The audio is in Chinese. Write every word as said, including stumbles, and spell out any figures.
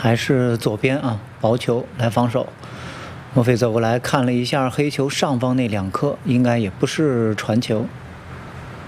还是左边啊，薄球来防守。莫菲走过来看了一下黑球上方那两颗，应该也不是传球。